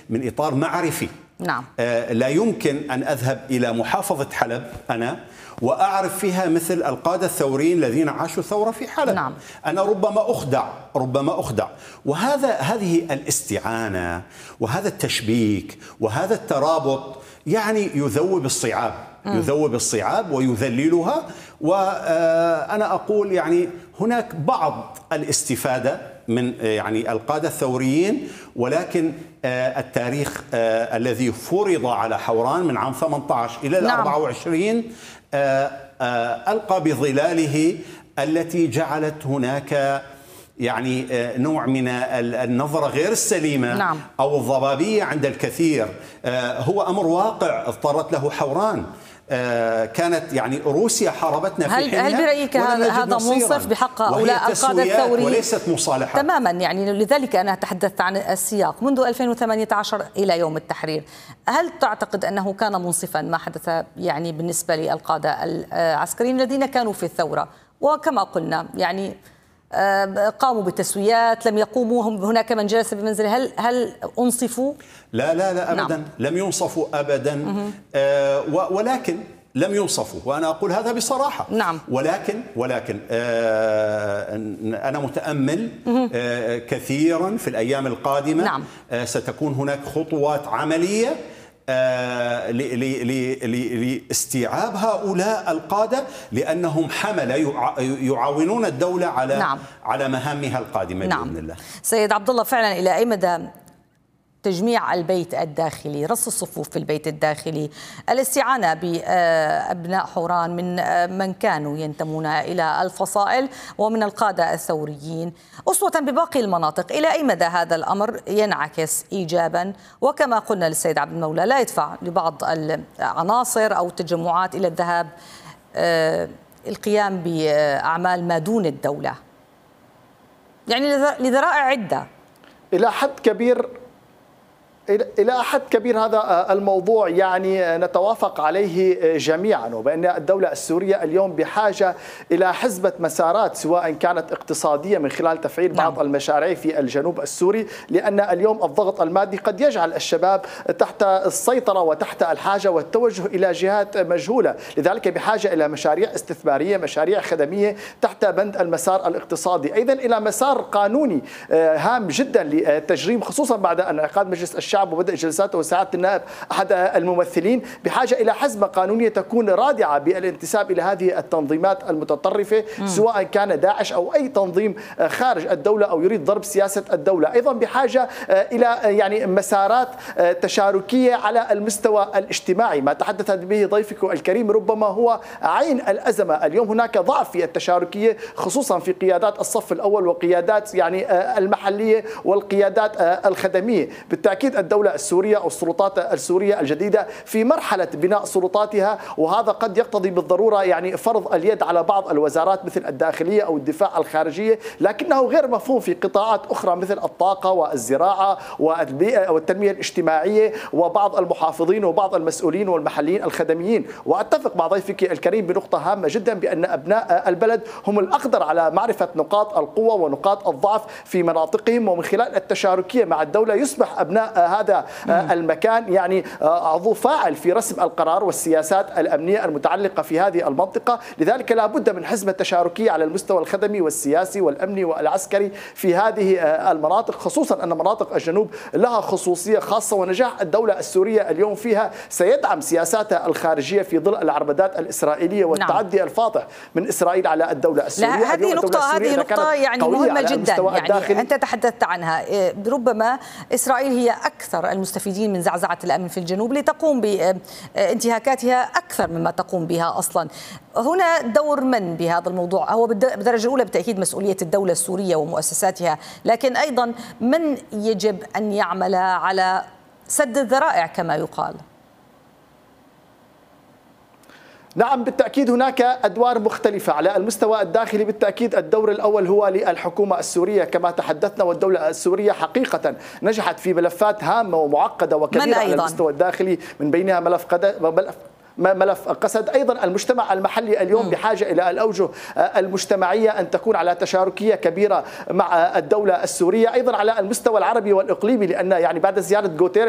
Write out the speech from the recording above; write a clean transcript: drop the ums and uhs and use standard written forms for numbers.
من إطار معرفي. نعم. لا يمكن أن أذهب إلى محافظة حلب أنا وأعرف فيها مثل القادة الثوريين الذين عاشوا ثورة في حلب. نعم. أنا ربما أخدع. هذه الاستعانة وهذا التشبيك وهذا الترابط يعني يذوب الصعاب ويذللها. وأنا أقول يعني هناك بعض الاستفادة من يعني القادة الثوريين، ولكن التاريخ الذي فرض على حوران من عام 18 إلى 24 ألقى بظلاله التي جعلت هناك يعني نوع من النظرة غير السليمة أو الضبابية عند الكثير. هو أمر واقع اضطرت له حوران. كانت يعني روسيا حاربتنا في حينها. هل برأيك هذا منصف بحق هؤلاء القادة الثوريين؟ وليست مصالحة تماما. يعني لذلك أنا تحدثت عن السياق منذ 2018 إلى يوم التحرير. هل تعتقد أنه كان منصفا ما حدث يعني بالنسبة للقادة العسكريين الذين كانوا في الثورة؟ وكما قلنا يعني قاموا بالتسويات، لم يقوموا، هناك من جلس بمنزله. هل أنصفوا؟ لا أبدا. لم ينصفوا أبدا. ولكن لم ينصفوا، وأنا أقول هذا بصراحة. ولكن أنا متأمل كثيرا في الأيام القادمة ستكون هناك خطوات عملية لاستيعاب هؤلاء القادة، لأنهم حملة يعاونون الدولة على مهامها القادمة بإذن الله. سيد عبد الله، فعلا إلى أي مدى تجميع البيت الداخلي، رص الصفوف في البيت الداخلي، الاستعانة بأبناء حوران من كانوا ينتمون إلى الفصائل ومن القادة الثوريين أسوة بباقي المناطق، إلى أي مدى هذا الأمر ينعكس إيجابا؟ وكما قلنا للسيد عبد المولى لا يدفع لبعض العناصر أو التجمعات إلى الذهاب القيام بأعمال ما دون الدولة، يعني لذرائع عدة. إلى حد كبير هذا الموضوع يعني نتوافق عليه جميعا، وبأن الدولة السورية اليوم بحاجة إلى حزمة مسارات سواء كانت اقتصادية من خلال تفعيل بعض المشاريع في الجنوب السوري، لأن اليوم الضغط المادي قد يجعل الشباب تحت السيطرة وتحت الحاجة والتوجه إلى جهات مجهولة، لذلك بحاجة إلى مشاريع استثمارية، مشاريع خدمية تحت بند المسار الاقتصادي، أيضا إلى مسار قانوني هام جدا للتجريم، خصوصا بعد انعقاد مجلس الشعب وبدء جلساته وسعادة النائب أحد الممثلين، بحاجة إلى حزمة قانونية تكون رادعة بالانتساب إلى هذه التنظيمات المتطرفة، سواء كان داعش أو أي تنظيم خارج الدولة أو يريد ضرب سياسة الدولة. أيضا بحاجة إلى يعني مسارات تشاركية على المستوى الاجتماعي، ما تحدث به ضيفك الكريم ربما هو عين الأزمة. اليوم هناك ضعف في التشاركية خصوصا في قيادات الصف الأول وقيادات يعني المحلية والقيادات الخدمية. بالتأكيد الدولة السورية أو السلطات السورية الجديدة في مرحلة بناء سلطاتها، وهذا قد يقتضي بالضرورة يعني فرض اليد على بعض الوزارات مثل الداخلية أو الدفاع الخارجية، لكنه غير مفهوم في قطاعات أخرى مثل الطاقة والزراعة والبيئة والتنمية الاجتماعية وبعض المحافظين وبعض المسؤولين والمحليين الخدميين. وأتفق مع ضيفك الكريم بنقطة هامة جدا، بأن أبناء البلد هم الأقدر على معرفة نقاط القوة ونقاط الضعف في مناطقهم، ومن خلال التشاركية مع الدولة يصبح أبناء هذا المكان يعني عضو فاعل في رسم القرار والسياسات الأمنية المتعلقة في هذه المنطقة. لذلك لا بد من حزمة تشاركية على المستوى الخدمي والسياسي والأمني والعسكري في هذه المناطق، خصوصا أن مناطق الجنوب لها خصوصية خاصة، ونجاح الدولة السورية اليوم فيها سيدعم سياساتها الخارجية في ظل العربدات الإسرائيلية والتعدي الفاضح من إسرائيل على الدولة السورية. هذه نقطة يعني مهمة جدا، يعني أنت تحدثت عنها. ربما إسرائيل هي أكثر المستفيدين من زعزعة الأمن في الجنوب لتقوم بانتهاكاتها أكثر مما تقوم بها أصلا. هنا دور من بهذا الموضوع؟ هو بالدرجة الأولى بالتأكيد مسؤولية الدولة السورية ومؤسساتها، لكن أيضا من يجب أن يعمل على سد الذرائع كما يقال؟ نعم بالتأكيد هناك أدوار مختلفة. على المستوى الداخلي بالتأكيد الدور الأول هو للحكومة السورية كما تحدثنا، والدولة السورية حقيقة نجحت في ملفات هامة ومعقدة وكبيرة على المستوى الداخلي، من بينها ملف قسد. أيضا المجتمع المحلي اليوم بحاجة إلى الأوجه المجتمعية أن تكون على تشاركية كبيرة مع الدولة السورية. أيضا على المستوى العربي والإقليمي، لأن يعني بعد زيارة غوتيريش